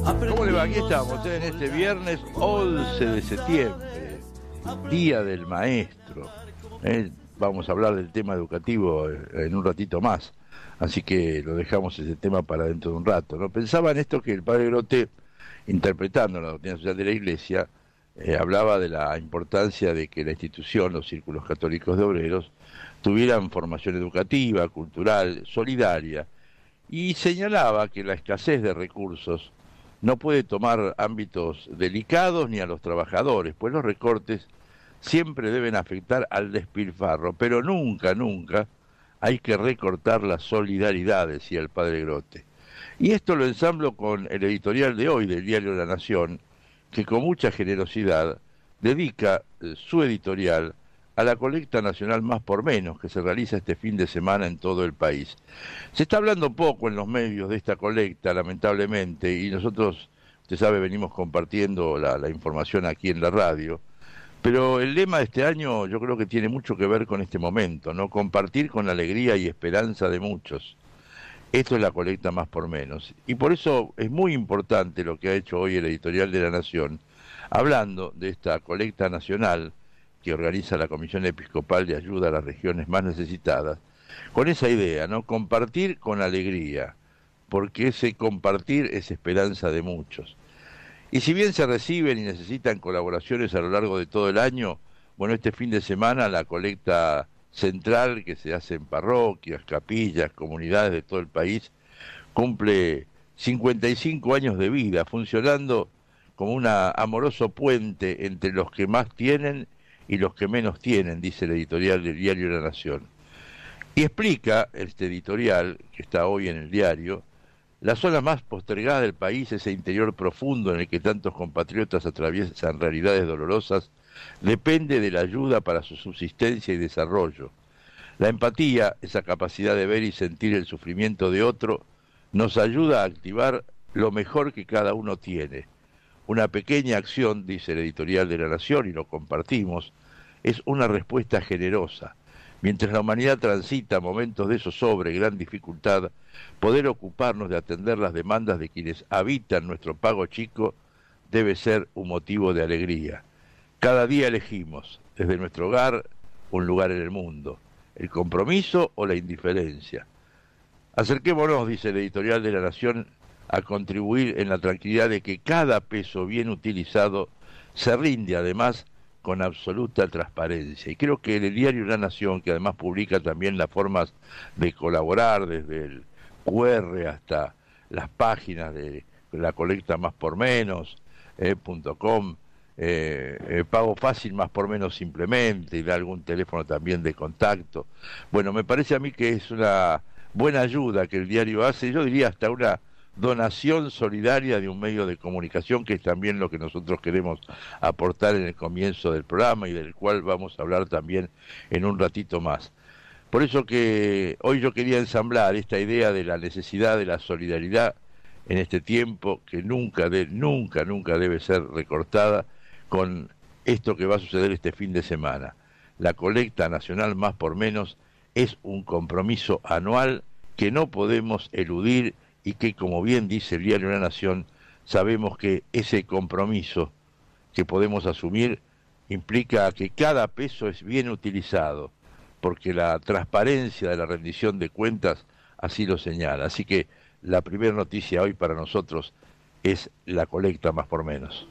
¿Cómo le va? Aquí estamos en este viernes 11 de septiembre, Día del Maestro. Vamos a hablar del tema educativo en un ratito más, así que lo dejamos ese tema para dentro de un rato, ¿no? Pensaba en esto que el padre Grote, interpretando la doctrina social de la Iglesia, hablaba de la importancia de que la institución, los círculos católicos de obreros, tuvieran formación educativa, cultural, solidaria, y señalaba que la escasez de recursos no puede tomar ámbitos delicados ni a los trabajadores, pues los recortes siempre deben afectar al despilfarro, pero nunca, nunca hay que recortar la solidaridad, decía el padre Grote. Y esto lo ensamblo con el editorial de hoy del diario La Nación, que con mucha generosidad dedica su editorial a la colecta nacional Más por Menos, que se realiza este fin de semana en todo el país. Se está hablando poco en los medios de esta colecta, lamentablemente, y nosotros, usted sabe, venimos compartiendo la información aquí en la radio, pero el lema de este año yo creo que tiene mucho que ver con este momento, ¿no? Compartir con alegría y esperanza de muchos. Esto es la colecta Más por Menos. Y por eso es muy importante lo que ha hecho hoy el editorial de La Nación, hablando de esta colecta nacional que organiza la Comisión Episcopal de Ayuda a las Regiones Más Necesitadas, con esa idea, ¿no? Compartir con alegría, porque ese compartir es esperanza de muchos. Y si bien se reciben y necesitan colaboraciones a lo largo de todo el año, bueno, este fin de semana la colecta central que se hace en parroquias, capillas, comunidades de todo el país, cumple 55 años de vida, funcionando como un amoroso puente entre los que más tienen y los que menos tienen, dice el editorial del diario La Nación. Y explica este editorial, que está hoy en el diario, la zona más postergada del país, ese interior profundo en el que tantos compatriotas atraviesan realidades dolorosas, depende de la ayuda para su subsistencia y desarrollo. La empatía, esa capacidad de ver y sentir el sufrimiento de otro, nos ayuda a activar lo mejor que cada uno tiene. Una pequeña acción, dice el editorial de La Nación, y lo compartimos, es una respuesta generosa. Mientras la humanidad transita momentos de zozobra y gran dificultad, poder ocuparnos de atender las demandas de quienes habitan nuestro pago chico debe ser un motivo de alegría. Cada día elegimos, desde nuestro hogar, un lugar en el mundo, el compromiso o la indiferencia. Acerquémonos, dice el editorial de La Nación, a contribuir en la tranquilidad de que cada peso bien utilizado se rinde además con absoluta transparencia. Y creo que el diario La Nación, que además publica también las formas de colaborar, desde el QR hasta las páginas de la colecta Más por Menos, .com, pago fácil Más por Menos simplemente, y da algún teléfono también de contacto. Bueno, me parece a mí que es una buena ayuda que el diario hace, yo diría hasta una donación solidaria de un medio de comunicación, que es también lo que nosotros queremos aportar en el comienzo del programa y del cual vamos a hablar también en un ratito más. Por eso que hoy yo quería ensamblar esta idea de la necesidad de la solidaridad en este tiempo, que nunca debe ser recortada, con esto que va a suceder este fin de semana. La colecta nacional Más por Menos es un compromiso anual que no podemos eludir, y que, como bien dice el diario La Nación, sabemos que ese compromiso que podemos asumir implica que cada peso es bien utilizado, porque la transparencia de la rendición de cuentas así lo señala. Así que la primera noticia hoy para nosotros es la colecta Más por Menos.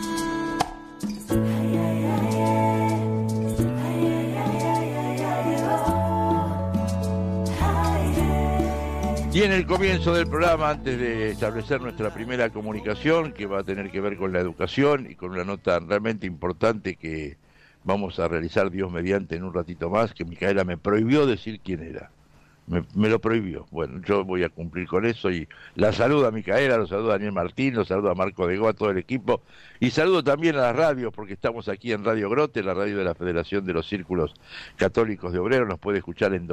Y en el comienzo del programa, antes de establecer nuestra primera comunicación, que va a tener que ver con la educación y con una nota realmente importante que vamos a realizar Dios mediante en un ratito más, que Micaela me prohibió decir quién era. Me lo prohibió. Bueno, yo voy a cumplir con eso y la saludo a Micaela, lo saludo a Daniel Martín, lo saludo a Marco Degó, a todo el equipo, y saludo también a las radios, porque estamos aquí en Radio Grote, la radio de la Federación de los Círculos Católicos de Obreros. Nos puede escuchar en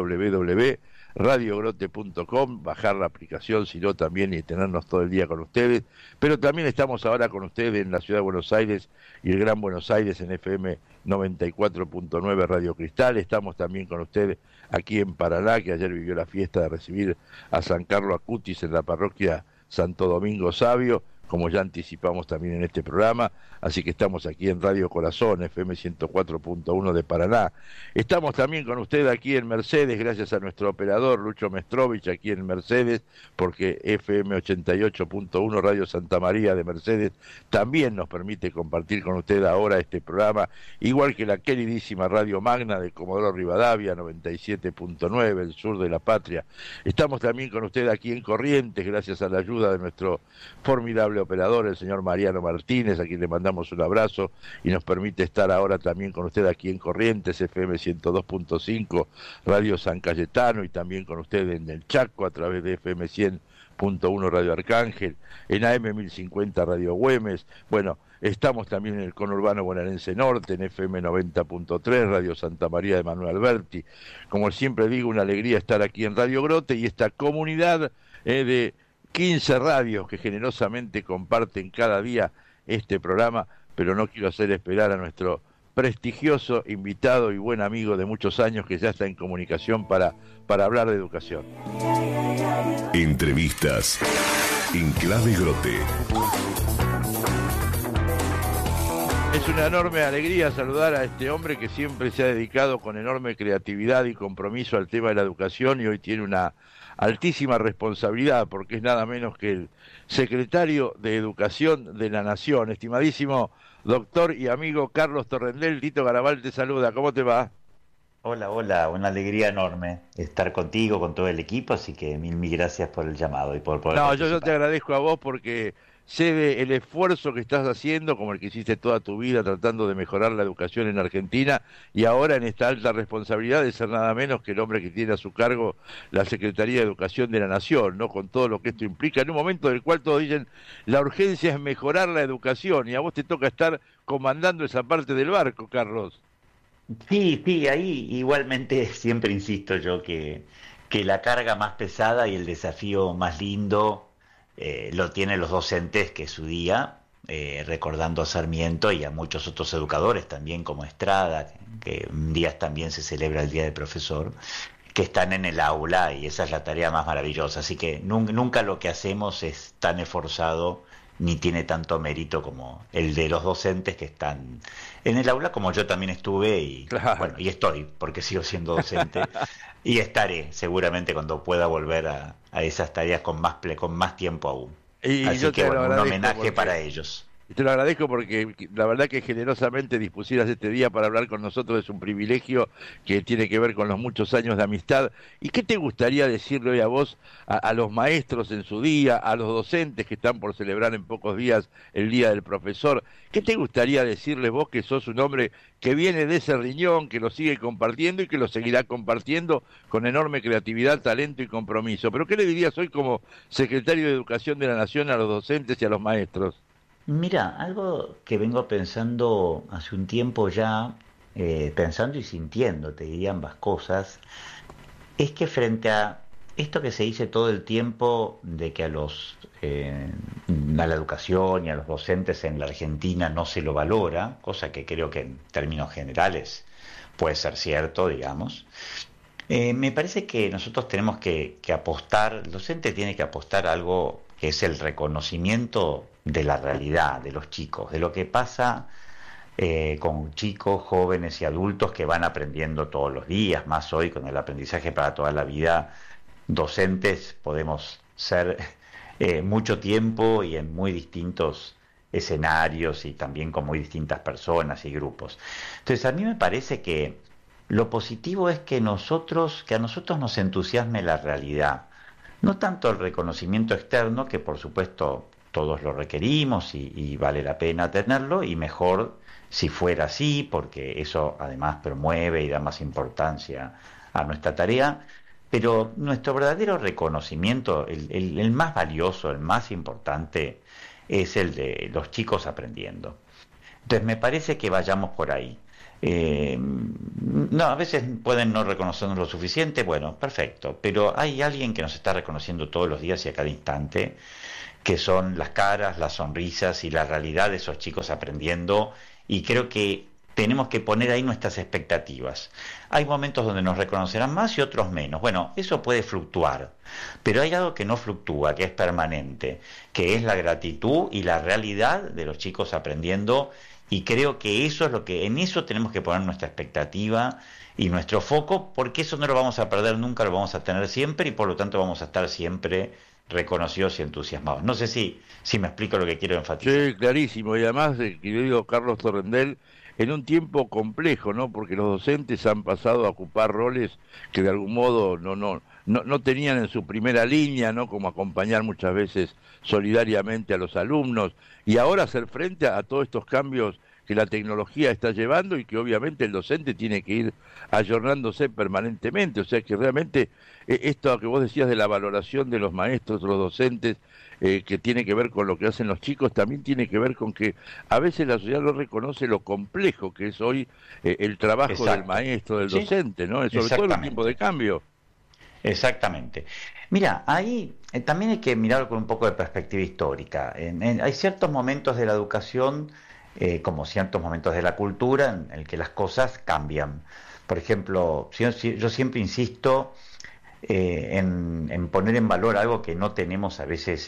www.radiogrote.com, bajar la aplicación, sino también, y tenernos todo el día con ustedes. Pero también estamos ahora con ustedes en la ciudad de Buenos Aires y el Gran Buenos Aires en FM 94.9 Radio Cristal. Estamos también con ustedes aquí en Paraná, que ayer vivió la fiesta de recibir a San Carlos Acutis en la parroquia Santo Domingo Sabio, como ya anticipamos también en este programa, así que estamos aquí en Radio Corazón, FM 104.1 de Paraná. Estamos también con usted aquí en Mercedes, gracias a nuestro operador Lucho Mestrovich, aquí en Mercedes, porque FM 88.1 Radio Santa María de Mercedes también nos permite compartir con usted ahora este programa, igual que la queridísima Radio Magna de Comodoro Rivadavia, 97.9, el sur de la patria. Estamos también con usted aquí en Corrientes, gracias a la ayuda de nuestro formidable operador, el señor Mariano Martínez, a quien le mandamos un abrazo y nos permite estar ahora también con usted aquí en Corrientes, FM 102.5, Radio San Cayetano, y también con usted en el Chaco a través de FM 100.1 Radio Arcángel, en AM 1050 Radio Güemes. Bueno, estamos también en el conurbano bonaerense norte, en FM 90.3, Radio Santa María de Manuel Alberti. Como siempre digo, una alegría estar aquí en Radio Grote y esta comunidad de 15 radios que generosamente comparten cada día este programa, pero no quiero hacer esperar a nuestro prestigioso invitado y buen amigo de muchos años que ya está en comunicación para hablar de educación. Entrevistas en Clave Grote. Es una enorme alegría saludar a este hombre que siempre se ha dedicado con enorme creatividad y compromiso al tema de la educación y hoy tiene una altísima responsabilidad porque es nada menos que el secretario de Educación de la Nación. Estimadísimo doctor y amigo Carlos Torrendel, Tito Garabal te saluda. ¿Cómo te va? Hola, una alegría enorme estar contigo, con todo el equipo, así que mil gracias por el llamado y por poder participar. Yo te agradezco a vos porque sé del esfuerzo que estás haciendo, como el que hiciste toda tu vida tratando de mejorar la educación en Argentina, y ahora en esta alta responsabilidad de ser nada menos que el hombre que tiene a su cargo la Secretaría de Educación de la Nación, ¿no? Con todo lo que esto implica, en un momento en el cual todos dicen la urgencia es mejorar la educación, y a vos te toca estar comandando esa parte del barco, Carlos. Sí, ahí igualmente siempre insisto yo que la carga más pesada y el desafío más lindo lo tienen los docentes, que es su día, recordando a Sarmiento y a muchos otros educadores también, como Estrada, que un día también se celebra el Día del Profesor, que están en el aula, y esa es la tarea más maravillosa. Así que nunca lo que hacemos es tan esforzado ni tiene tanto mérito como el de los docentes que están en el aula, como yo también estuve y claro. Bueno, y estoy, porque sigo siendo docente y estaré seguramente cuando pueda volver a esas tareas con más tiempo aún. Así que bueno, un homenaje para ellos. Te lo agradezco porque la verdad que generosamente dispusieras este día para hablar con nosotros es un privilegio que tiene que ver con los muchos años de amistad. ¿Y qué te gustaría decirle hoy a vos, a los maestros en su día, a los docentes que están por celebrar en pocos días el Día del Profesor? ¿Qué te gustaría decirles vos, que sos un hombre que viene de ese riñón, que lo sigue compartiendo y que lo seguirá compartiendo con enorme creatividad, talento y compromiso? ¿Pero qué le dirías hoy como secretario de Educación de la Nación a los docentes y a los maestros? Mira, algo que vengo pensando hace un tiempo ya, pensando y sintiendo, te diría ambas cosas, es que frente a esto que se dice todo el tiempo de que a la educación y a los docentes en la Argentina no se lo valora, cosa que creo que en términos generales puede ser cierto, digamos, me parece que nosotros tenemos que apostar, el docente tiene que apostar a algo que es el reconocimiento de la realidad de los chicos, de lo que pasa con chicos, jóvenes y adultos que van aprendiendo todos los días, más hoy con el aprendizaje para toda la vida. Docentes podemos ser mucho tiempo y en muy distintos escenarios y también con muy distintas personas y grupos. Entonces a mí me parece que lo positivo es que a nosotros nos entusiasme la realidad, no tanto el reconocimiento externo, que por supuesto todos lo requerimos y vale la pena tenerlo, y mejor si fuera así, porque eso además promueve y da más importancia a nuestra tarea, pero nuestro verdadero reconocimiento, el más valioso, el más importante, es el de los chicos aprendiendo. Entonces me parece que vayamos por ahí. No, a veces pueden no reconocernos lo suficiente, bueno, perfecto, pero hay alguien que nos está reconociendo todos los días y a cada instante, que son las caras, las sonrisas y la realidad de esos chicos aprendiendo, y creo que tenemos que poner ahí nuestras expectativas. Hay momentos donde nos reconocerán más y otros menos. Bueno, eso puede fluctuar, pero hay algo que no fluctúa, que es permanente, que es la gratitud y la realidad de los chicos aprendiendo, y creo que eso es lo que, en eso tenemos que poner nuestra expectativa y nuestro foco, porque eso no lo vamos a perder nunca, lo vamos a tener siempre, y por lo tanto vamos a estar siempre reconocidos y entusiasmados. No sé si me explico lo que quiero enfatizar. Sí, clarísimo. Y además, querido Carlos Torrendel, en un tiempo complejo, ¿no? Porque los docentes han pasado a ocupar roles que de algún modo no tenían en su primera línea, ¿no? Como acompañar muchas veces solidariamente a los alumnos, y ahora hacer frente a todos estos cambios que la tecnología está llevando, y que obviamente el docente tiene que ir ayornándose permanentemente. O sea que realmente esto que vos decías de la valoración de los maestros, los docentes, que tiene que ver con lo que hacen los chicos, también tiene que ver con que a veces la sociedad no reconoce lo complejo que es hoy el trabajo Exacto. del maestro, del Sí, docente, ¿no? Sobre todo en los tiempos de cambio. exactamente. Mira, ahí también hay que mirarlo con un poco de perspectiva histórica. Hay ciertos momentos de la educación, como ciertos momentos de la cultura, en el que las cosas cambian. Por ejemplo, yo siempre insisto en poner en valor algo que no tenemos a veces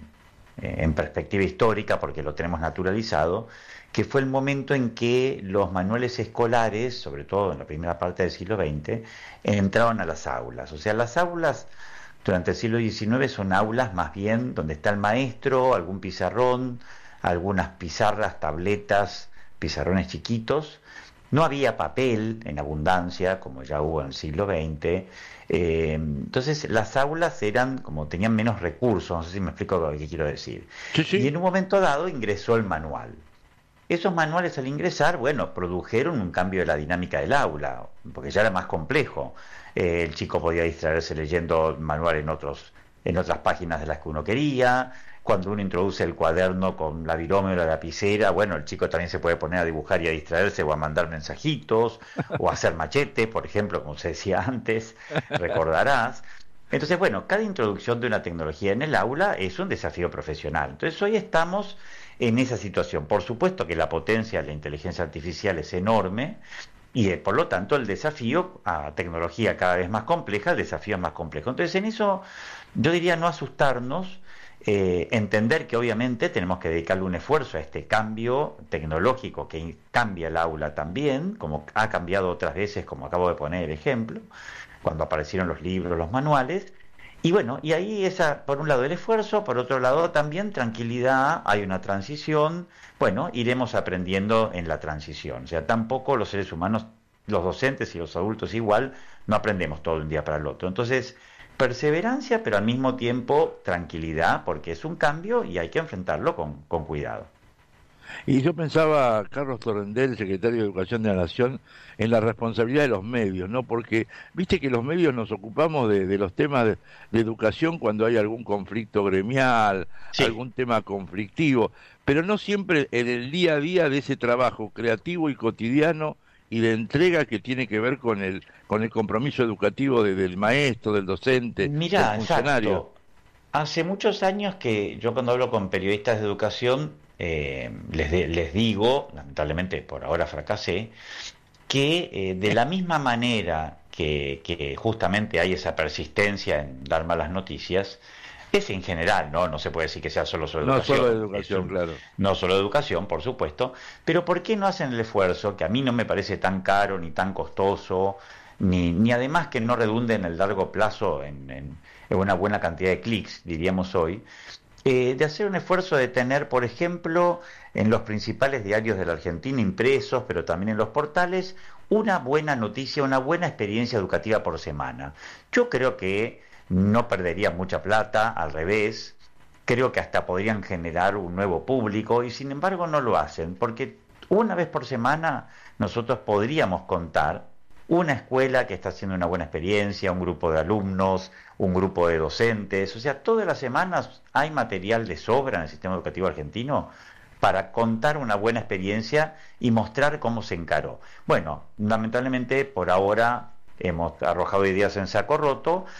en perspectiva histórica, porque lo tenemos naturalizado, que fue el momento en que los manuales escolares, sobre todo en la primera parte del siglo XX, entraban a las aulas. O sea, las aulas durante el siglo XIX son aulas más bien donde está el maestro, algún pizarrón, algunas pizarras, tabletas, pizarrones chiquitos. No había papel en abundancia, como ya hubo en el siglo XX. Entonces las aulas eran, como tenían menos recursos, no sé si me explico lo que quiero decir. Sí, Y sí. en un momento dado ingresó el manual. Esos manuales, al ingresar, bueno, produjeron un cambio de la dinámica del aula, porque ya era más complejo. El chico podía distraerse leyendo el manual en otras páginas de las que uno quería. Cuando uno introduce el cuaderno con la virome o la lapicera, bueno, el chico también se puede poner a dibujar y a distraerse, o a mandar mensajitos, o a hacer machetes, por ejemplo, como se decía antes, recordarás. Entonces, bueno, cada introducción de una tecnología en el aula es un desafío profesional. Entonces, hoy estamos en esa situación. Por supuesto que la potencia de la inteligencia artificial es enorme, y por lo tanto el desafío a tecnología cada vez más compleja, el desafío es más complejo. Entonces, en eso yo diría no asustarnos, entender que obviamente tenemos que dedicarle un esfuerzo a este cambio tecnológico que cambia el aula también, como ha cambiado otras veces, como acabo de poner el ejemplo, cuando aparecieron los libros, los manuales. Y bueno, y ahí esa, por un lado el esfuerzo, por otro lado también tranquilidad, hay una transición, bueno, iremos aprendiendo en la transición. O sea, tampoco los seres humanos, los docentes y los adultos igual, no aprendemos todo de un día para el otro. Entonces, perseverancia, pero al mismo tiempo tranquilidad, porque es un cambio y hay que enfrentarlo con cuidado. Y yo pensaba, Carlos Torrendel, secretario de Educación de la Nación, en la responsabilidad de los medios, ¿no? Porque viste que los medios nos ocupamos de los temas de educación cuando hay algún conflicto gremial, Sí. algún tema conflictivo, pero no siempre en el día a día de ese trabajo creativo y cotidiano y de entrega que tiene que ver con el compromiso educativo del maestro, del docente, del Mirá, funcionario. exacto. Hace muchos años que yo, cuando hablo con periodistas de educación, les digo, lamentablemente por ahora fracasé, que de la misma manera que justamente hay esa persistencia en dar malas noticias, es en general, ¿no? No se puede decir que sea solo No solo de educación, educación, claro. no solo educación, por supuesto, pero ¿por qué no hacen el esfuerzo, que a mí no me parece tan caro ni tan costoso, ni además que no redunde en el largo plazo en una buena cantidad de clics, diríamos hoy, de hacer un esfuerzo de tener, por ejemplo, en los principales diarios de la Argentina impresos, pero también en los portales, una buena noticia, una buena experiencia educativa por semana? Yo creo que no perdería mucha plata, al revés, creo que hasta podrían generar un nuevo público, y sin embargo no lo hacen, porque una vez por semana nosotros podríamos contar una escuela que está haciendo una buena experiencia, un grupo de alumnos, un grupo de docentes. O sea, todas las semanas hay material de sobra en el sistema educativo argentino para contar una buena experiencia y mostrar cómo se encaró. Bueno, lamentablemente por ahora hemos arrojado ideas en saco roto,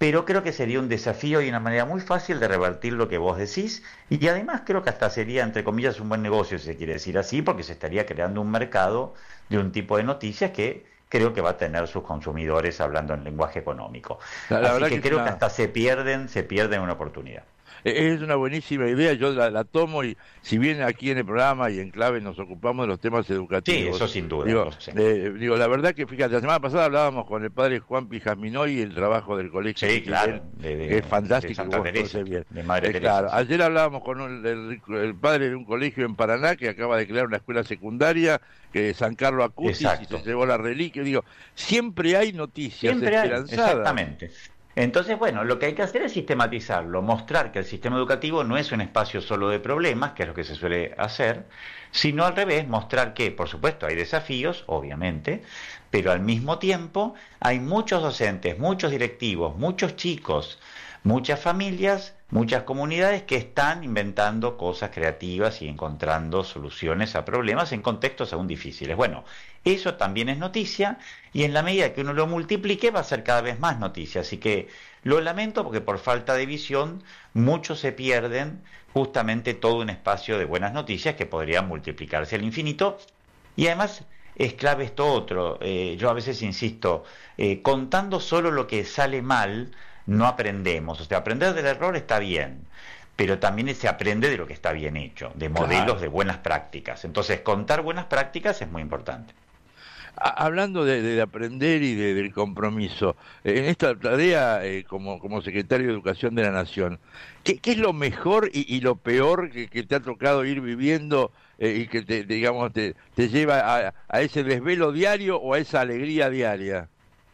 pero creo que sería un desafío y una manera muy fácil de revertir lo que vos decís, y además creo que hasta sería, entre comillas, un buen negocio, si se quiere decir así, porque se estaría creando un mercado de un tipo de noticias que creo que va a tener sus consumidores hablando en lenguaje económico. La Así verdad que que es creo que una, hasta se pierden una oportunidad. Es una buenísima idea, yo la tomo y si bien aquí en el programa y en Clave nos ocupamos de los temas Sí, educativos, eso sin duda, digo, lo sé. la verdad que fíjate, la semana pasada hablábamos con el padre Juan Pijasminoy y el trabajo del colegio Sí, que tiene claro, él, que es de fantástico, y Santa vos Teresa, conocés bien. de Madre Teresa, Claro, sí. ayer hablábamos con el padre de un colegio en Paraná que acaba de crear una escuela secundaria, que San Carlos Acutis, y se Exacto. llevó la reliquia, digo, siempre hay noticias Siempre hay, esperanzadas. exactamente. Entonces, bueno, lo que hay que hacer es sistematizarlo, mostrar que el sistema educativo no es un espacio solo de problemas, que es lo que se suele hacer, sino al revés, mostrar que, por supuesto, hay desafíos, obviamente, pero al mismo tiempo hay muchos docentes, muchos directivos, muchos chicos, muchas familias, muchas comunidades que están inventando cosas creativas y encontrando soluciones a problemas en contextos aún difíciles. Bueno, eso también es noticia y en la medida que uno lo multiplique va a ser cada vez más noticia. Así que lo lamento porque por falta de visión muchos se pierden justamente todo un espacio de buenas noticias que podrían multiplicarse al infinito. Y además es clave esto otro, yo a veces insisto, contando solo lo que sale mal, no aprendemos. O sea, aprender del error está bien, pero también se aprende de lo que está bien hecho, de modelos Claro. de buenas prácticas. Entonces, contar buenas prácticas es muy importante. Hablando de aprender y del compromiso, en esta tarea como secretario de Educación de la Nación, ¿qué es lo mejor y lo peor que te ha tocado ir viviendo y que digamos, te lleva a ese desvelo diario o a esa alegría diaria?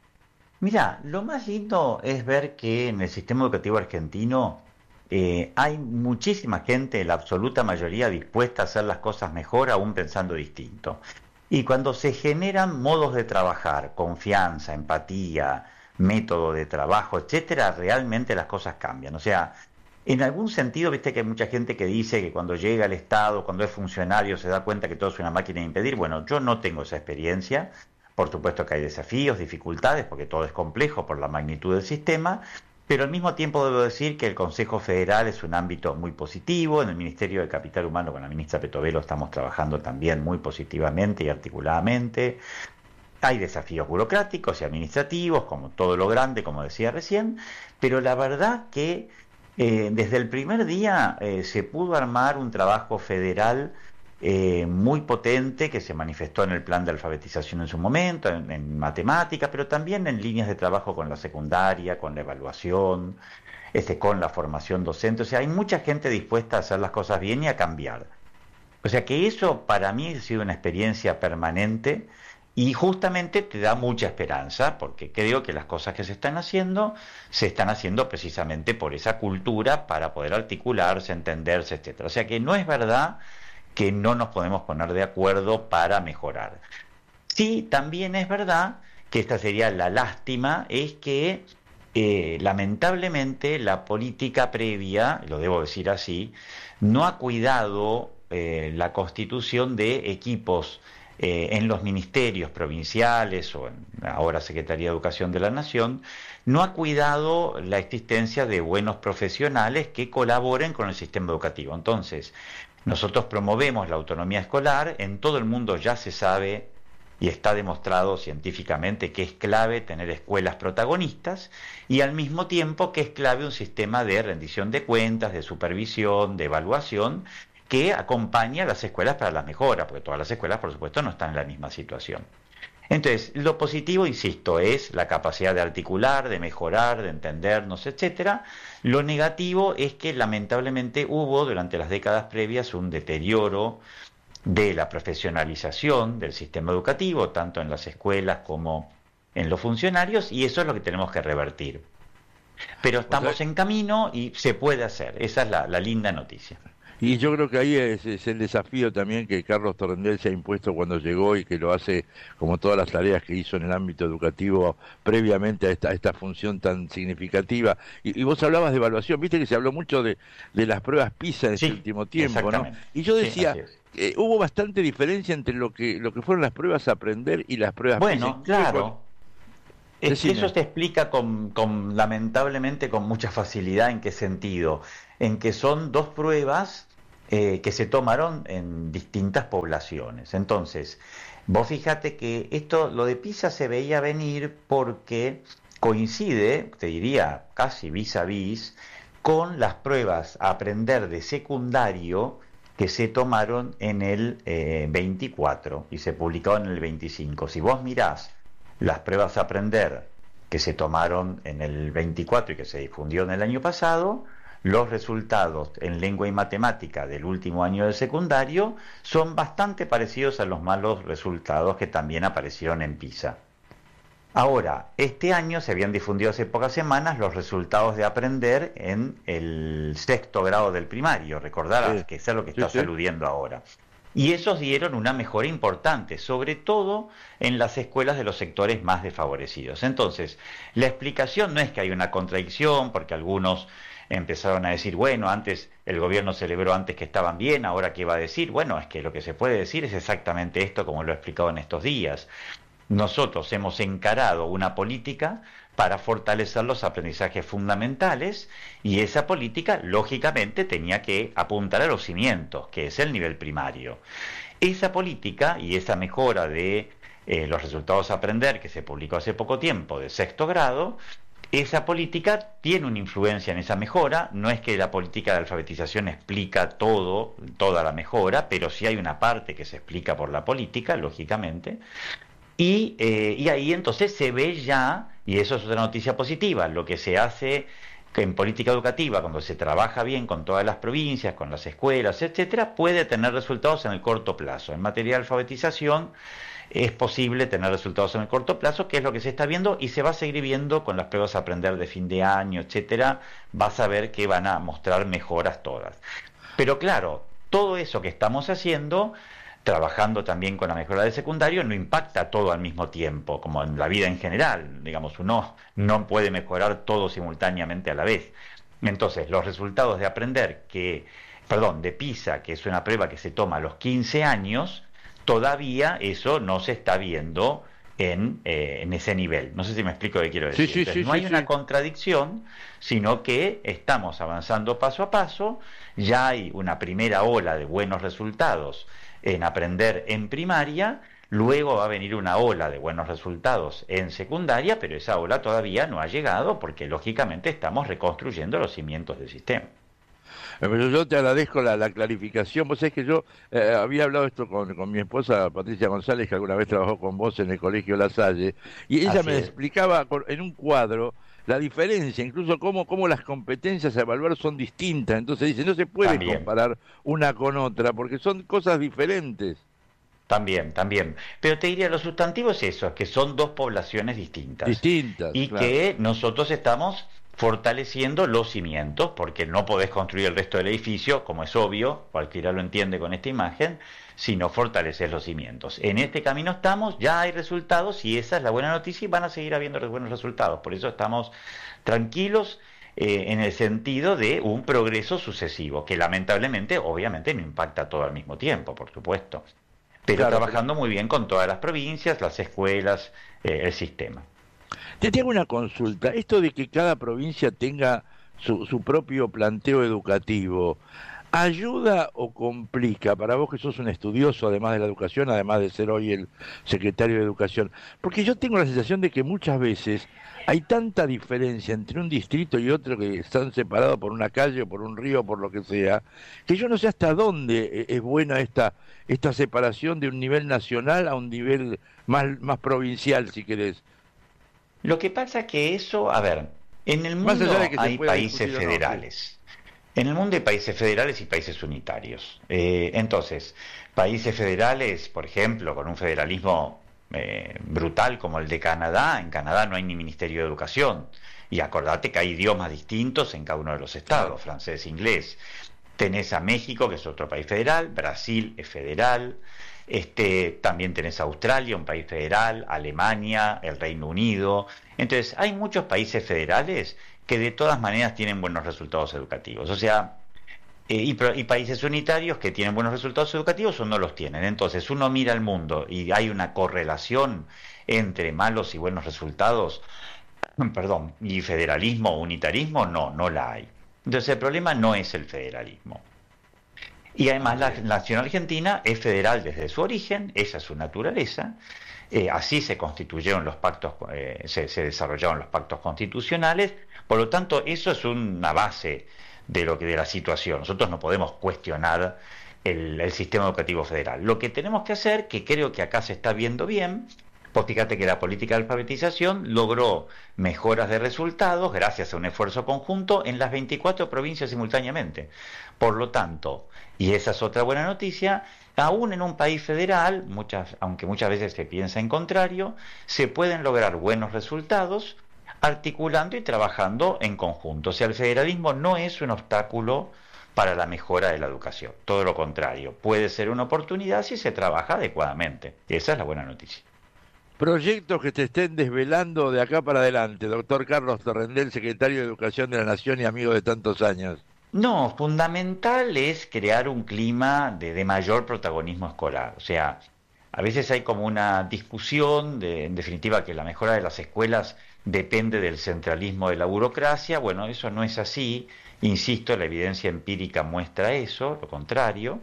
Mira, lo más lindo es ver que en el sistema educativo argentino hay muchísima gente, la absoluta mayoría, dispuesta a hacer las cosas mejor, aún pensando distinto. Y cuando se generan modos de trabajar, confianza, empatía, método de trabajo, etcétera, realmente las cosas cambian. O sea, en algún sentido, viste que hay mucha gente que dice que cuando llega al Estado, cuando es funcionario, se da cuenta que todo es una máquina de impedir. Bueno, yo no tengo esa experiencia. Por supuesto que hay desafíos, dificultades, porque todo es complejo por la magnitud del sistema, pero al mismo tiempo debo decir que el Consejo Federal es un ámbito muy positivo. En el Ministerio de Capital Humano con la ministra Petovelo estamos trabajando también muy positivamente y articuladamente. Hay desafíos burocráticos y administrativos, como todo lo grande, como decía recién, pero la verdad que desde el primer día se pudo armar un trabajo federal muy potente que se manifestó en el plan de alfabetización en su momento, en matemática, pero también en líneas de trabajo con la secundaria, con la evaluación, con la formación docente. O sea, hay mucha gente dispuesta a hacer las cosas bien y a cambiar. O sea que eso para mí ha sido una experiencia permanente y justamente te da mucha esperanza, porque creo que las cosas que se están haciendo precisamente por esa cultura para poder articularse, entenderse, etcétera. O sea que no es verdad que no nos podemos poner de acuerdo para mejorar. Sí, también es verdad que esta sería la lástima, es que lamentablemente la política previa, lo debo decir así, no ha cuidado la constitución de equipos en los ministerios provinciales o en ahora Secretaría de Educación de la Nación, no ha cuidado la existencia de buenos profesionales que colaboren con el sistema educativo. Entonces, nosotros promovemos la autonomía escolar, en todo el mundo ya se sabe y está demostrado científicamente que es clave tener escuelas protagonistas y al mismo tiempo que es clave un sistema de rendición de cuentas, de supervisión, de evaluación que acompañe a las escuelas para la mejora, porque todas las escuelas, por supuesto, no están en la misma situación. Entonces, lo positivo, insisto, es la capacidad de articular, de mejorar, de entendernos, etcétera. Lo negativo es que lamentablemente hubo durante las décadas previas un deterioro de la profesionalización del sistema educativo, tanto en las escuelas como en los funcionarios, y eso es lo que tenemos que revertir. Pero O sea, estamos en camino y se puede hacer. Esa es la linda noticia. y yo creo que ahí es el desafío también que Carlos Torrendel se ha impuesto cuando llegó y que lo hace como todas las tareas que hizo en el ámbito educativo previamente a esta función tan significativa. Y vos hablabas de evaluación, viste que se habló mucho de las pruebas PISA en este Sí, último tiempo, ¿no? exactamente. Y yo Sí, decía, así es. hubo bastante diferencia entre lo que fueron las pruebas a aprender y las pruebas PISA. Bueno, Inclusive claro. Es que eso Decime. se explica lamentablemente con mucha facilidad. ¿En qué sentido? En que son dos pruebas que se tomaron en distintas poblaciones. Entonces, vos fíjate que lo de PISA se veía venir porque coincide, te diría casi vis a vis, con las pruebas a aprender de secundario que se tomaron en el 24 y se publicaron en el 25. Si vos mirás las pruebas a aprender que se tomaron en el 24 y que se difundieron el año pasado, los resultados en lengua y matemática del último año del secundario son bastante parecidos a los malos resultados que también aparecieron en PISA. Ahora, este año se habían difundido hace pocas semanas los resultados de aprender en el sexto grado del primario, recordarás Sí, que es a lo que sí, estás sí. aludiendo ahora. Y esos dieron una mejora importante, sobre todo en las escuelas de los sectores más desfavorecidos. Entonces, la explicación no es que hay una contradicción, porque algunos empezaron a decir, bueno, antes el gobierno celebró antes que estaban bien, ahora qué va a decir. Bueno, es que lo que se puede decir es exactamente esto, como lo he explicado en estos días. Nosotros hemos encarado una política para fortalecer los aprendizajes fundamentales y esa política, lógicamente, tenía que apuntar a los cimientos, que es el nivel primario. Esa política y esa mejora de los resultados a aprender que se publicó hace poco tiempo de sexto grado, esa política tiene una influencia en esa mejora. No es que la política de alfabetización explica todo, toda la mejora, pero sí hay una parte que se explica por la política, lógicamente. Y ahí entonces se ve ya, y eso es otra noticia positiva, lo que se hace en política educativa, cuando se trabaja bien con todas las provincias, con las escuelas, etcétera, puede tener resultados en el corto plazo. En materia de alfabetización es posible tener resultados en el corto plazo, que es lo que se está viendo y se va a seguir viendo con las pruebas a aprender de fin de año, etcétera. Vas a ver que van a mostrar mejoras todas. Pero claro, todo eso que estamos haciendo, trabajando también con la mejora del secundario, no impacta todo al mismo tiempo, como en la vida en general. Digamos, uno no puede mejorar todo simultáneamente a la vez. Entonces, los resultados de aprender de PISA, que es una prueba que se toma a los 15 años, todavía eso no se está viendo en ese nivel. No sé si me explico lo que quiero Sí, decir. sí, Entonces, sí, no sí, hay una sí. contradicción, sino que estamos avanzando paso a paso. Ya hay una primera ola de buenos resultados en aprender en primaria, luego va a venir una ola de buenos resultados en secundaria, pero esa ola todavía no ha llegado porque lógicamente estamos reconstruyendo los cimientos del sistema. Pero yo te agradezco la clarificación. Vos sabés que yo había hablado esto con mi esposa Patricia González, que alguna vez trabajó con vos en el Colegio La Salle, y ella Así me es, explicaba en un cuadro la diferencia, incluso cómo las competencias a evaluar son distintas. Entonces dice, no se puede también. comparar una con otra, porque son cosas diferentes. También, también. Pero te diría, lo sustantivo es eso, que son dos poblaciones distintas Distintas, y claro. que nosotros estamos fortaleciendo los cimientos, porque no podés construir el resto del edificio, como es obvio, cualquiera lo entiende con esta imagen, si no fortaleces los cimientos. En este camino estamos, ya hay resultados y esa es la buena noticia y van a seguir habiendo buenos resultados. Por eso estamos tranquilos en el sentido de un progreso sucesivo, que lamentablemente, obviamente, no impacta todo al mismo tiempo, por supuesto, pero Claro, pero trabajando muy bien con todas las provincias, las escuelas, el sistema. te hago una consulta. Esto de que cada provincia tenga su propio planteo educativo, ¿ayuda o complica para vos que sos un estudioso además de la educación, además de ser hoy el secretario de Educación? Porque yo tengo la sensación de que muchas veces hay tanta diferencia entre un distrito y otro que están separados por una calle o por un río o por lo que sea, que yo no sé hasta dónde es buena esta separación de un nivel nacional a un nivel más provincial, si querés. Lo que pasa que eso, a ver, en el Más allá de mundo que se hay pueda países discutir o no, sí. federales. En el mundo hay países federales y países unitarios. Entonces, países federales, por ejemplo, con un federalismo brutal como el de Canadá, en Canadá no hay ni Ministerio de Educación. Y acordate que hay idiomas distintos en cada uno de los estados, Claro. francés, inglés. Tenés a México, que es otro país federal, Brasil es federal, también tenés a Australia, un país federal, Alemania, el Reino Unido. Entonces, hay muchos países federales que de todas maneras tienen buenos resultados educativos. O sea, y países unitarios que tienen buenos resultados educativos o no los tienen. Entonces uno mira el mundo y hay una correlación entre malos y buenos resultados, perdón, y federalismo o unitarismo, no la hay. Entonces el problema no es el federalismo. Y además la nación argentina es federal desde su origen, esa es su naturaleza. Así se constituyeron los pactos, se desarrollaron los pactos constitucionales. Por lo tanto, eso es una base de la situación. Nosotros no podemos cuestionar el sistema educativo federal. Lo que tenemos que hacer, que creo que acá se está viendo bien, pues fíjate que la política de alfabetización logró mejoras de resultados gracias a un esfuerzo conjunto en las 24 provincias simultáneamente. Por lo tanto, y esa es otra buena noticia, aún en un país federal, aunque muchas veces se piensa en contrario, se pueden lograr buenos resultados articulando y trabajando en conjunto. O sea, el federalismo no es un obstáculo para la mejora de la educación, todo lo contrario, puede ser una oportunidad si se trabaja adecuadamente. Esa es la buena noticia. Proyectos que te estén desvelando de acá para adelante, doctor Carlos Torrendel, secretario de Educación de la Nación y amigo de tantos años. No, fundamental es crear un clima de mayor protagonismo escolar. O sea, a veces hay como una discusión, en definitiva, que la mejora de las escuelas depende del centralismo de la burocracia. Bueno, eso no es así. Insisto, la evidencia empírica muestra eso, lo contrario.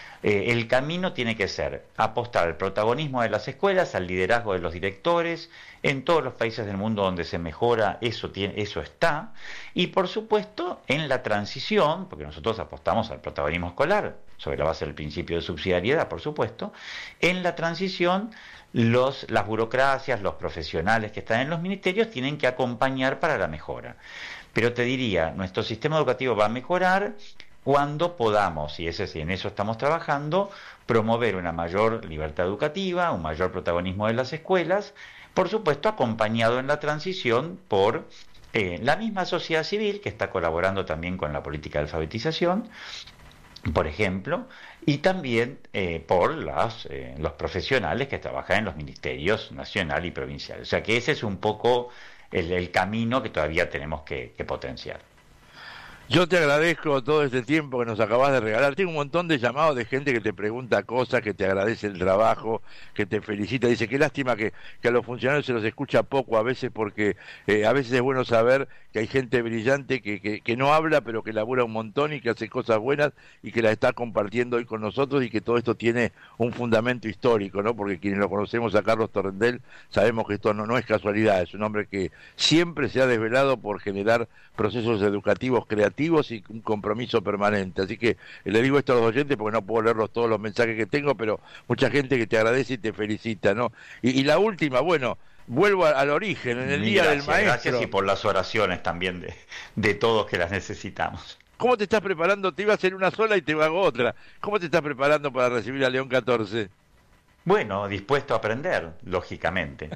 El camino tiene que ser apostar al protagonismo de las escuelas, al liderazgo de los directores. En todos los países del mundo donde se mejora, eso está. Y por supuesto, en la transición, porque nosotros apostamos al protagonismo escolar, sobre la base del principio de subsidiariedad, por supuesto, en la transición las burocracias, los profesionales que están en los ministerios tienen que acompañar para la mejora. Pero te diría, nuestro sistema educativo va a mejorar cuando podamos, y en eso estamos trabajando, promover una mayor libertad educativa, un mayor protagonismo de las escuelas, por supuesto acompañado en la transición por la misma sociedad civil que está colaborando también con la política de alfabetización, por ejemplo, y también por los profesionales que trabajan en los ministerios nacional y provincial. O sea que ese es un poco el camino que todavía tenemos que potenciar. Yo te agradezco todo este tiempo que nos acabas de regalar. Tengo un montón de llamados de gente que te pregunta cosas, que te agradece el trabajo, que te felicita. Dice, qué lástima que a los funcionarios se los escucha poco a veces, porque a veces es bueno saber que hay gente brillante que no habla, pero que labura un montón y que hace cosas buenas y que las está compartiendo hoy con nosotros, y que todo esto tiene un fundamento histórico, ¿no? Porque quienes lo conocemos a Carlos Torrendel sabemos que esto no es casualidad, es un hombre que siempre se ha desvelado por generar procesos educativos creativos y un compromiso permanente. Así que le digo esto a los oyentes porque no puedo leerlos todos los mensajes que tengo, pero mucha gente que te agradece y te felicita, ¿no? Y la última, bueno, vuelvo al origen, en el Día del Maestro. Gracias, y por las oraciones también de todos que las necesitamos. ¿Cómo te estás preparando? Te iba a hacer una sola y te hago otra. ¿Cómo te estás preparando para recibir a León XIV? Bueno, dispuesto a aprender, lógicamente.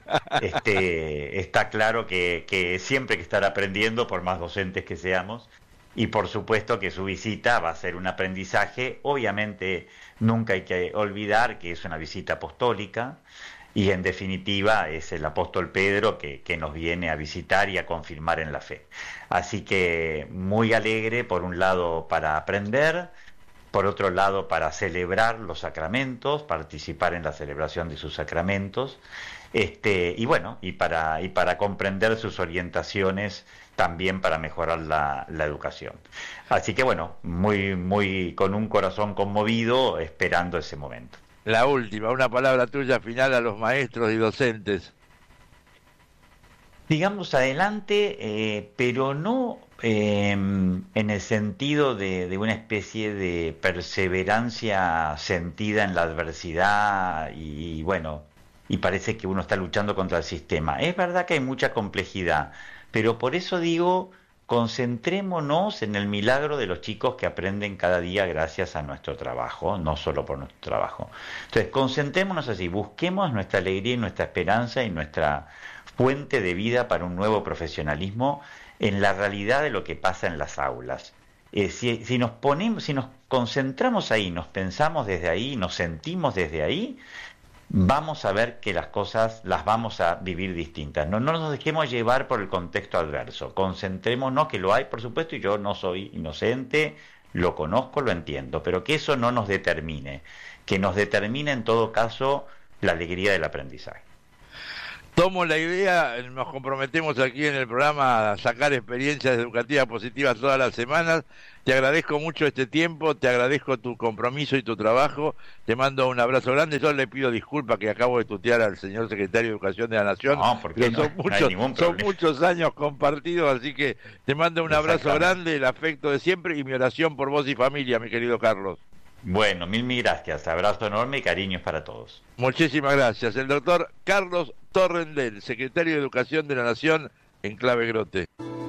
Está claro que siempre hay que estar aprendiendo, por más docentes que seamos, y por supuesto que su visita va a ser un aprendizaje. Obviamente nunca hay que olvidar que es una visita apostólica, y en definitiva es el apóstol Pedro que nos viene a visitar y a confirmar en la fe. Así que muy alegre, por un lado, para aprender, por otro lado, para celebrar los sacramentos, participar en la celebración de sus sacramentos, y bueno, y para comprender sus orientaciones también para mejorar la educación. Así que bueno, muy con un corazón conmovido, esperando ese momento. La última, una palabra tuya final a los maestros y docentes. Digamos adelante, pero no en el sentido de una especie de perseverancia sentida en la adversidad y bueno, y parece que uno está luchando contra el sistema. Es verdad que hay mucha complejidad, pero por eso digo, concentrémonos en el milagro de los chicos que aprenden cada día gracias a nuestro trabajo, no solo por nuestro trabajo. Entonces, concentrémonos así, busquemos nuestra alegría y nuestra esperanza y nuestra fuente de vida para un nuevo profesionalismo en la realidad de lo que pasa en las aulas. Si nos concentramos ahí, nos pensamos desde ahí, nos sentimos desde ahí, vamos a ver que las cosas las vamos a vivir distintas. No nos dejemos llevar por el contexto adverso. Concentrémonos, que lo hay, por supuesto, y yo no soy inocente, lo conozco, lo entiendo, pero que eso no nos determine, que nos determine en todo caso la alegría del aprendizaje. Tomo la idea, nos comprometemos aquí en el programa a sacar experiencias educativas positivas todas las semanas. Te agradezco mucho este tiempo, te agradezco tu compromiso y tu trabajo, te mando un abrazo grande. Yo le pido disculpas que acabo de tutear al señor secretario de Educación de la Nación, No, porque son muchos años compartidos, así que te mando un abrazo grande, el afecto de siempre y mi oración por vos y familia, mi querido Carlos. Bueno, mil gracias, abrazo enorme y cariños para todos. Muchísimas gracias. El doctor Carlos Torrendel, secretario de Educación de la Nación en Clave Grote.